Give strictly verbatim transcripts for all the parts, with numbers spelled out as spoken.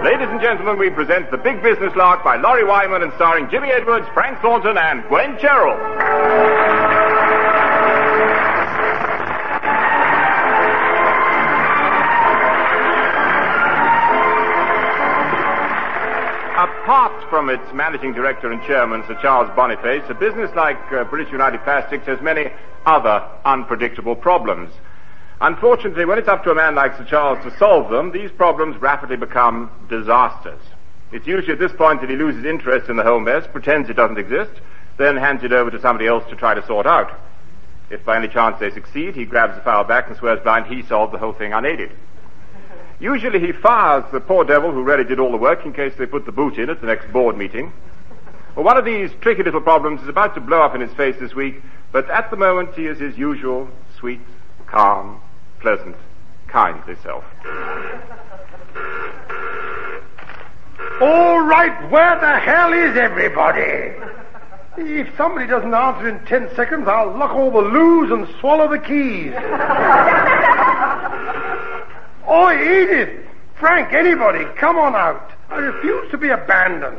Ladies and gentlemen, we present The Big Business Lark by Laurie Wyman and starring Jimmy Edwards, Frank Thornton, and Gwen Cherrill. Apart from its managing director and chairman, Sir Charles Boniface, a business like uh, British United Plastics has many other unpredictable problems. Unfortunately, when it's up to a man like Sir Charles to solve them, these problems rapidly become disasters. It's usually at this point that he loses interest in the whole mess, pretends it doesn't exist, then hands it over to somebody else to try to sort out. If by any chance they succeed, he grabs the file back and swears blind he solved the whole thing unaided. Usually he fires the poor devil who really did all the work in case they put the boot in at the next board meeting. Well, one of these tricky little problems is about to blow up in his face this week, but at the moment he is his usual sweet, calm, pleasant, kindly self. All right, where the hell is everybody? If somebody doesn't answer in ten seconds, I'll lock all the loos and swallow the keys. Oh, Edith, Frank, anybody, come on out. I refuse to be abandoned.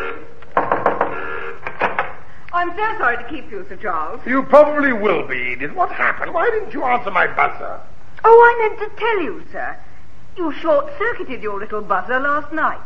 I'm so sorry to keep you, Sir Charles. You probably will be, Edith. What happened? Why didn't you answer my buzzer? Oh, I meant to tell you, sir. You short-circuited your little buzzer last night.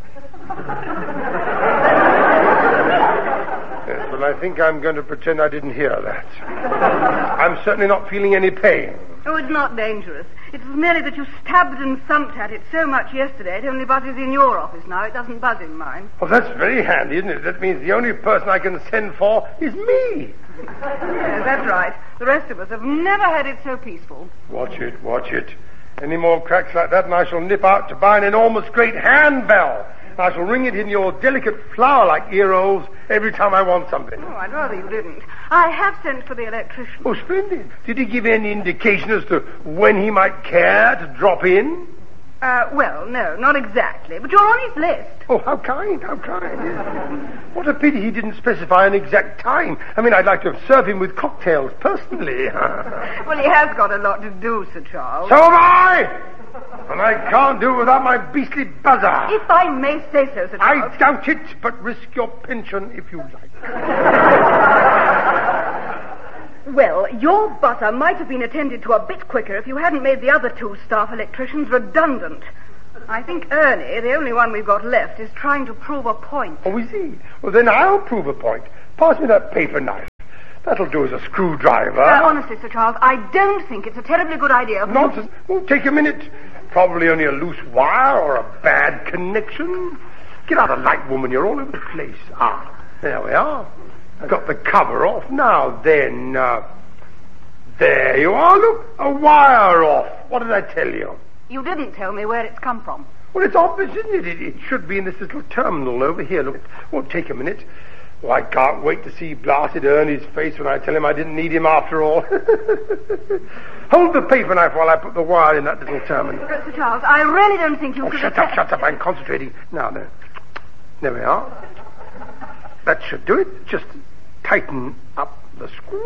Yes, well, I think I'm going to pretend I didn't hear that. I'm certainly not feeling any pain. Oh, it's not dangerous. It was merely that you stabbed and thumped at it so much yesterday, it only buzzes in your office now. It doesn't buzz in mine. Well, that's very handy, isn't it? That means the only person I can send for is me. Yes, that's right. The rest of us have never had it so peaceful. Watch it, watch it. Any more cracks like that and I shall nip out to buy an enormous great handbell. I shall ring it in your delicate flower-like ear holes every time I want something. Oh, I'd rather you didn't. I have sent for the electrician. Oh, splendid. Did he give any indication as to when he might care to drop in? Uh, well, no, not exactly, but you're on his list. Oh, how kind, how kind. What a pity he didn't specify an exact time. I mean, I'd like to serve him with cocktails, personally. Well, he has got a lot to do, Sir Charles. So have I! And I can't do it without my beastly buzzer. If I may say so, Sir Charles. I doubt it, but risk your pension if you like. Well, your buzzer might have been attended to a bit quicker if you hadn't made the other two staff electricians redundant. I think Ernie, the only one we've got left, is trying to prove a point. Oh, is he? Well, then I'll prove a point. Pass me that paper knife. That'll do as a screwdriver. Uh, honestly, Sir Charles, I don't think it's a terribly good idea. Nonsense. Won't take a minute. Probably only a loose wire or a bad connection. Get out of light, woman. You're all over the place. Ah, there we are. I got the cover off. Now then, uh, there you are. Look, a wire off. What did I tell you? You didn't tell me where it's come from. Well, it's obvious, isn't it? It, it should be in this little terminal over here. Look, it won't take a minute. Oh, I can't wait to see blasted Ernie's face when I tell him I didn't need him after all. Hold the paper knife while I put the wire in that little terminal. Uh, Sir Charles, I really don't think you oh, could... shut up, shut up. I'm concentrating. Now, there. There we are. That should do it. Just tighten up the screw.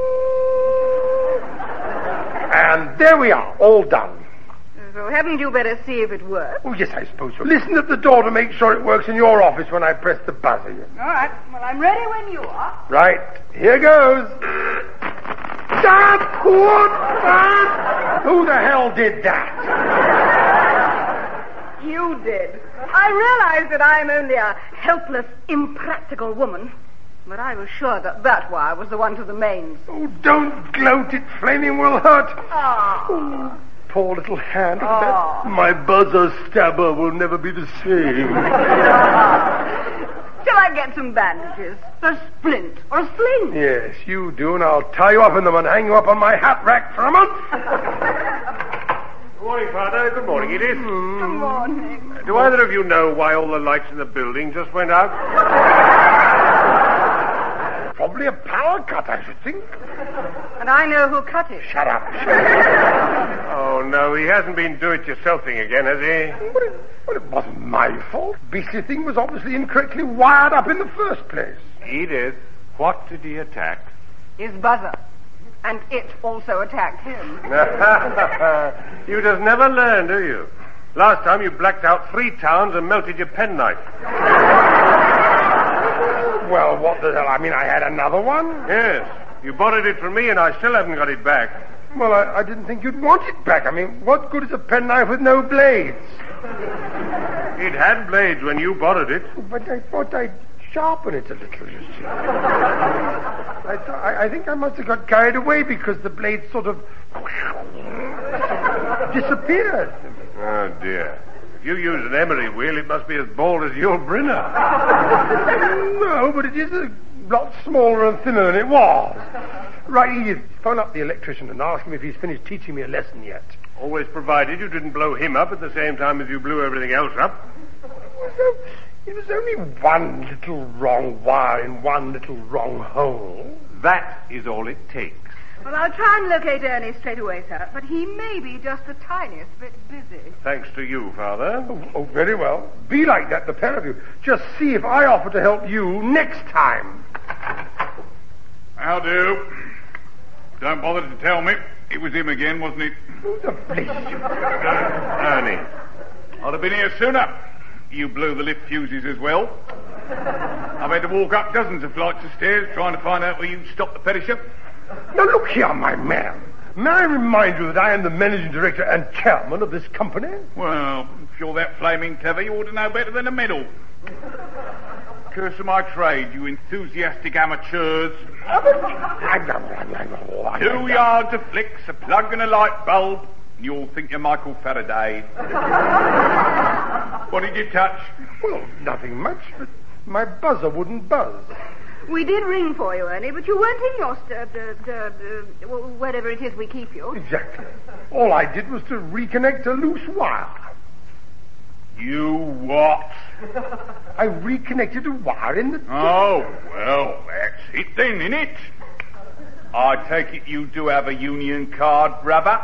And there we are, all done. So hadn't you better see if it works? Oh, yes, I suppose so. Listen at the door to make sure it works in your office when I press the buzzer. All right. Well, I'm ready when you are. Right. Here goes. That what? Who the hell did that? You did. I realize that I'm only a helpless, impractical woman, but I was sure that that wire was the one to the mains. Oh, don't gloat. It flaming will hurt. Ah. Oh. Poor little hand. Look at Oh. that. My buzzer stabber will never be the same. Shall I get some bandages? A splint or a sling? Yes, you do, and I'll tie you up in them and hang you up on my hat rack for a month. Good morning, Father. Good morning, Edith. Mm. Good morning. Do either of you know why all the lights in the building just went out? Probably a power cut, I should think. And I know who cut it. Shut up. Shut up. Oh, no, he hasn't been do-it-yourselfing again, has he? Well, it, well, it wasn't my fault. Beastly thing was obviously incorrectly wired up in the first place. Edith, what did he attack? His buzzer. And it also attacked him. You just never learn, do you? Last time you blacked out three towns and melted your penknife. Well, what the hell? I mean, I had another one. Yes. You borrowed it from me and I still haven't got it back. Well, I, I didn't think you'd want it back. I mean, what good is a penknife with no blades? It had blades when you borrowed it. But I thought I'd sharpen it a little, you see. I, th- I, I think I must have got carried away because the blade sort of disappeared. Oh, dear. If you use an emery wheel, it must be as bald as your Brinner. No, but it is a lot smaller and thinner than it was. Right, Edith, phone up the electrician and ask him if he's finished teaching me a lesson yet. Always provided you didn't blow him up at the same time as you blew everything else up. So, it was only one little wrong wire in one little wrong hole. That is all it takes. Well, I'll try and locate Ernie straight away, sir, but he may be just the tiniest bit busy. Thanks to you, Father. Oh, oh, very well. Be like that, the pair of you. Just see if I offer to help you next time. How do? Don't bother to tell me. It was him again, wasn't it? Who the blazes you? Ernie. I'd have been here sooner. You blew the lift fuses as well. I've had to walk up dozens of flights of stairs trying to find out where you stopped the perisher. Now, look here, my man. May I remind you that I am the managing director and chairman of this company? Well, if you're that flaming clever, you ought to know better than a medal. Curse of my trade, you enthusiastic amateurs. Two yards of flicks, a plug and a light bulb, and you'll think you're Michael Faraday. What did you touch? Well, nothing much, but my buzzer wouldn't buzz. We did ring for you, Ernie, but you weren't in your st- uh, uh, uh, well, wherever it is we keep you. Exactly. All I did was to reconnect a loose wire. You what? I reconnected a wire in the... Oh, well, that's it then, innit? I take it you do have a union card, brother?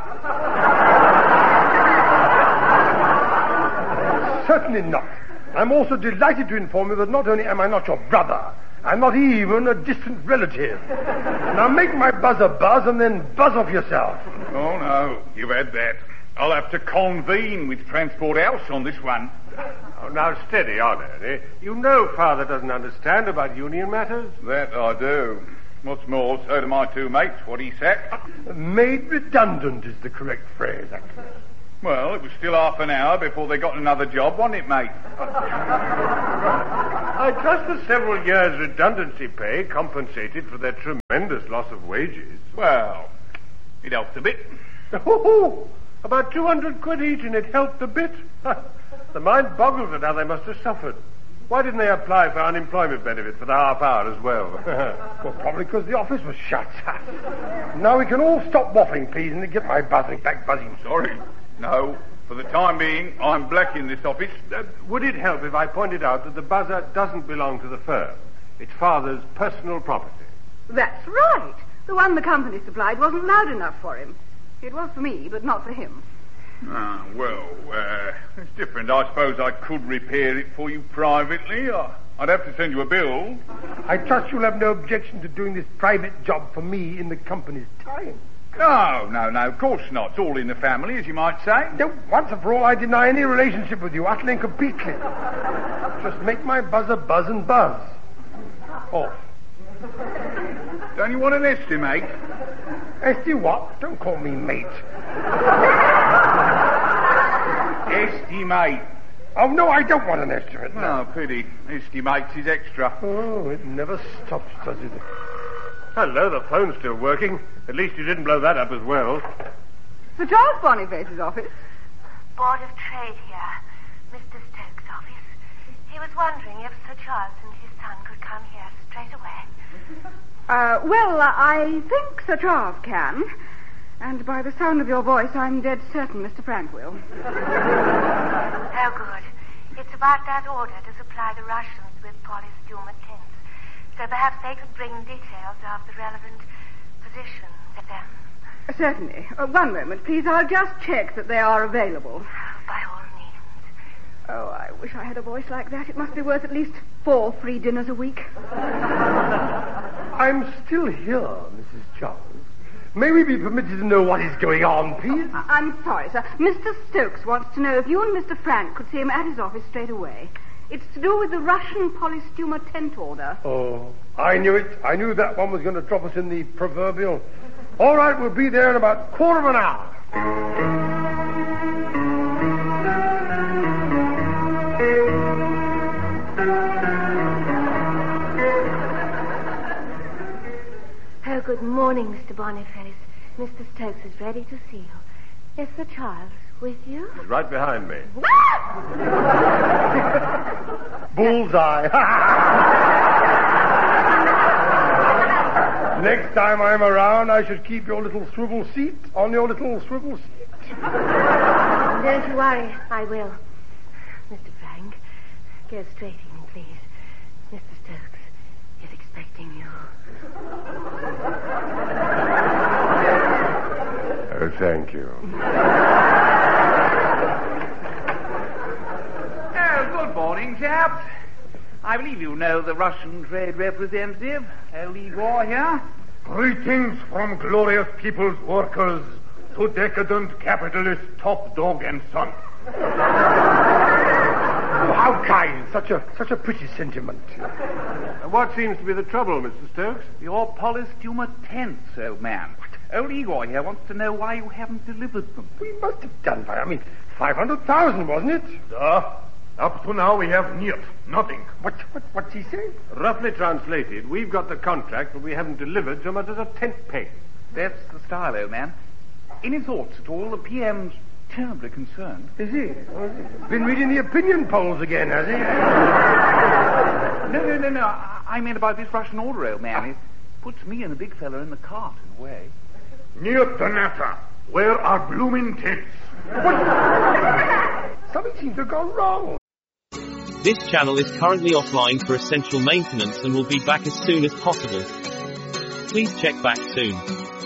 Certainly not. I'm also delighted to inform you that not only am I not your brother, I'm not even a distant relative. Now make my buzzer buzz and then buzz off yourself. Oh, no, you've had that. I'll have to convene with Transport House on this one. Oh, now steady on, Ernie. You know Father doesn't understand about union matters. That I do. What's more, so do my two mates. What he said. Made redundant is the correct phrase, actually. Well, it was still half an hour before they got another job, wasn't it, mate? I trust the several years' redundancy pay compensated for their tremendous loss of wages. Well, it helped a bit. Oh, about two hundred quid each, and it helped a bit. The mind boggles at how they must have suffered. Why didn't they apply for unemployment benefit for the half hour as well? Well, probably because the office was shut. Now we can all stop waffling, please, and get my buzzing back buzzing. Sorry. No, for the time being, I'm black in this office. Uh, would it help if I pointed out that the buzzer doesn't belong to the firm? It's Father's personal property. That's right. The one the company supplied wasn't loud enough for him. It was for me, but not for him. Ah, well, uh, it's different. I suppose I could repair it for you privately. I'd have to send you a bill. I trust you'll have no objection to doing this private job for me in the company's time. No, no, no, of course not. It's all in the family, as you might say. No, once and for all, I deny any relationship with you, utterly and completely. Just make my buzzer buzz and buzz. Off. Don't you want an estimate? Esty what? Don't call me mate. Estimate. Oh, no, I don't want an estimate. No, No. pity. Estimates is extra. Oh, it never stops, does it? Hello, the phone's still working. At least you didn't blow that up as well. Sir Charles Boniface's office. Board of Trade here. Mister Stokes' office. He was wondering if Sir Charles and his son could come here straight away. Uh, well, uh, I think Sir Charles can. And by the sound of your voice, I'm dead certain Mister Frank will. Oh, good. It's about that order to supply the Russians with polystuma tints. So perhaps they could bring details of the relevant positions of them. Certainly. Uh, one moment, please. I'll just check that they are available. By all means. Oh, I wish I had a voice like that. It must be worth at least four free dinners a week. I'm still here, Missus Charles. May we be permitted to know what is going on, please? I- I'm sorry, sir. Mister Stokes wants to know if you and Mister Frank could see him at his office straight away. It's to do with the Russian polystumer tent order. Oh, I knew it. I knew that one was going to drop us in the proverbial. All right, we'll be there in about a quarter of an hour. Oh, good morning, Mister Boniface. Mister Stokes is ready to see you. Is Sir Charles with you? He's right behind me. Bullseye. Next time I'm around, I should keep your little swivel seat on your little swivel seat. Don't you worry, I will. Mister Frank, go straight in, please. Mister Stokes is expecting you. Oh, thank you. Oh, good morning, chaps. I believe you know the Russian trade representative, old Igor here. Greetings from glorious people's workers to decadent capitalist top dog and son. Oh, how kind. Such a such a pretty sentiment. What seems to be the trouble, Mister Stokes? Your polystumer tents, old man. Old Igor here wants to know why you haven't delivered them. We must have done by, I mean, five hundred thousand, wasn't it? Uh, up to now we have niet, nothing. What, what, what's he saying? Roughly translated, we've got the contract, but we haven't delivered so much as a tent peg. That's the style, old man. Any thoughts at all? The P M's terribly concerned. Is he? Oh, is he? Been reading the opinion polls again, has he? No, no, no, no. I, I meant about this Russian order, old man. It puts me and the big fella in the cart, in a way. Niet the matter. Where are blooming tents? Something seems to have gone wrong. This channel is currently offline for essential maintenance and will be back as soon as possible. Please check back soon.